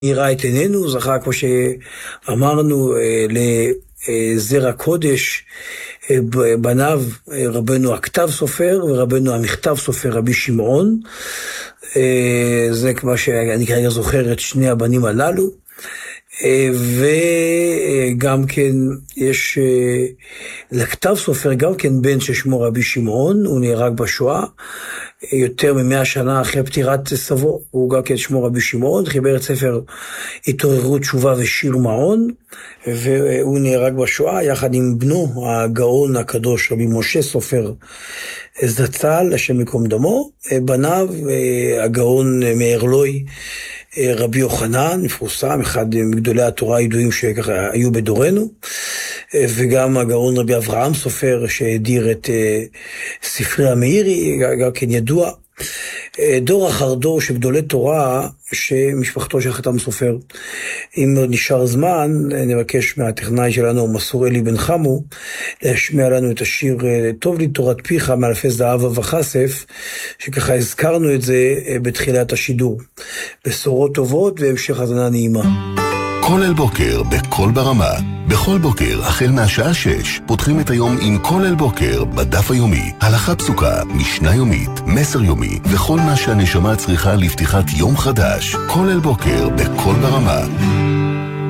נראה את עינינו, זכה כמו שאמרנו לזרע קודש, בניו רבנו הכתב סופר ורבנו המכתב סופר רבי שמעון. זה כמו שאני כרגע זוכר את שני הבנים הללו. וגם כן יש לכתב סופר גם כן בן ששמו רבי שמעון, הוא נהרג בשואה יותר מ100 שנה אחרי פטירת סבו, הוא גם כן שמו רבי שמעון, חיבר את ספר התעוררות תשובה ושיר מעון, והוא נהרג בשואה יחד עם בנו הגאון הקדוש רבי משה סופר זצ"ל, השם יקום דמו. בניו הגאון מערלוי רבי יוחנן, מפורסם, אחד מגדולי התורה הידועים שככה היו בדורנו, וגם הגאון רבי אברהם סופר שהדיר את ספרי המאירי, גם כן ידוע. דור אחר דור של גדולי תורה שמשפחתו של חתם סופר. אם עוד נשאר זמן, נבקש מהטכנאי שלנו מסור אלי בן חמו להשמיע לנו את השיר טוב לי תורת פיך מאלפי זהב וכסף, שככה הזכרנו את זה בתחילת השידור. בשורות טובות והמשך האזנה נעימה. כל אל בוקר בכל ברמה. בכל בוקר החל מהשעה 6 פותחים את היום עם כל אל בוקר בדף היומי, הלכה פסוקה, משנה יומית, מסר יומי וכל מה שהנשמה צריכה לפתיחת יום חדש. כל אל בוקר בכל ברמה.